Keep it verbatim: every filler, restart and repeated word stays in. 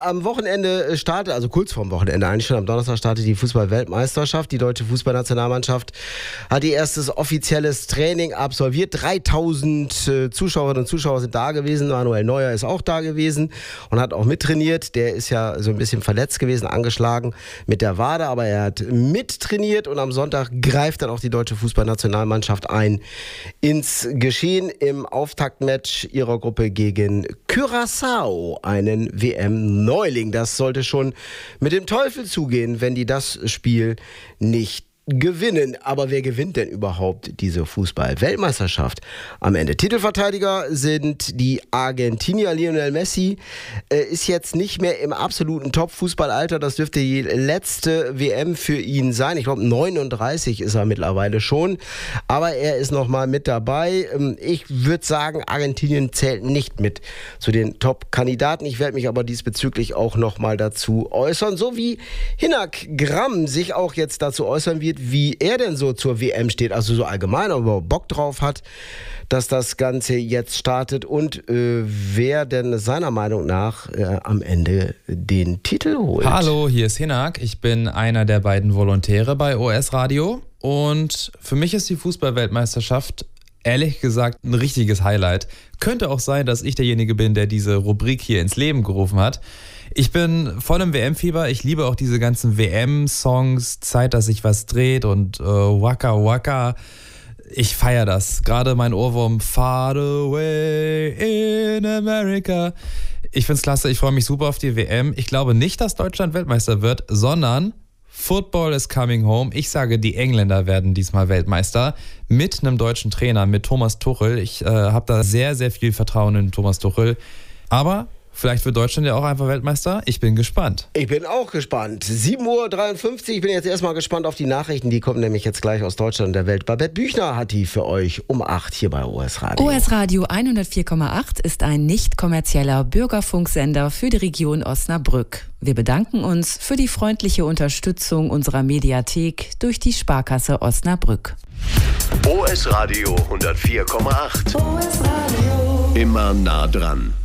Am Wochenende startet, also kurz vorm Wochenende, eigentlich schon am Donnerstag startet die Fußball-Weltmeisterschaft. Die deutsche Fußballnationalmannschaft hat ihr erstes offizielles Training absolviert. dreitausend äh, Zuschauerinnen und Zuschauer sind da gewesen. Manuel Neuer ist auch da gewesen und hat auch mittrainiert. Der ist ja so ein bisschen verletzt gewesen, angeschlagen mit der Wade, aber er hat mittrainiert und am Sonntag greift dann auch die deutsche Fußballnationalmannschaft ein ins Geschehen im Auftaktmatch ihrer Gruppe gegen Curaçao, einen W M-Neuling. Das sollte schon mit dem Teufel zugehen, wenn die das Spiel nicht gewinnen. Aber wer gewinnt denn überhaupt diese Fußball-Weltmeisterschaft am Ende? Titelverteidiger sind die Argentinier. Lionel Messi äh, ist jetzt nicht mehr im absoluten Top-Fußballalter. Das dürfte die letzte W M für ihn sein. Ich glaube, neununddreißig ist er mittlerweile schon. Aber er ist noch mal mit dabei. Ich würde sagen, Argentinien zählt nicht mit zu den Top-Kandidaten. Ich werde mich aber diesbezüglich auch noch mal dazu äußern. So wie Hinak Gramm sich auch jetzt dazu äußern wird, wie er denn so zur W M steht, also so allgemein, aber Bock drauf hat, dass das Ganze jetzt startet und äh, wer denn seiner Meinung nach äh, am Ende den Titel holt. Hallo, hier ist Hinak. Ich bin einer der beiden Volontäre bei O S Radio und für mich ist die Fußball-Weltmeisterschaft ehrlich gesagt ein richtiges Highlight. Könnte auch sein, dass ich derjenige bin, der diese Rubrik hier ins Leben gerufen hat. Ich bin voll im W M-Fieber. Ich liebe auch diese ganzen W M-Songs, Zeit, dass sich was dreht und äh, Waka Waka. Ich feiere das. Gerade mein Ohrwurm Far Away in America. Ich find's klasse. Ich freue mich super auf die W M. Ich glaube nicht, dass Deutschland Weltmeister wird, sondern Football is coming home. Ich sage, die Engländer werden diesmal Weltmeister mit einem deutschen Trainer, mit Thomas Tuchel. Ich äh, habe da sehr, sehr viel Vertrauen in Thomas Tuchel. Aber vielleicht wird Deutschland ja auch einfach Weltmeister. Ich bin gespannt. Ich bin auch gespannt. sieben Uhr dreiundfünfzig. Ich bin jetzt erstmal gespannt auf die Nachrichten. Die kommen nämlich jetzt gleich aus Deutschland und der Welt. Babette Büchner hat die für euch um acht hier bei O S Radio. O S Radio hundertvier Komma acht ist ein nicht kommerzieller Bürgerfunksender für die Region Osnabrück. Wir bedanken uns für die freundliche Unterstützung unserer Mediathek durch die Sparkasse Osnabrück. O S Radio hundertvier Komma acht. O S Radio. Immer nah dran.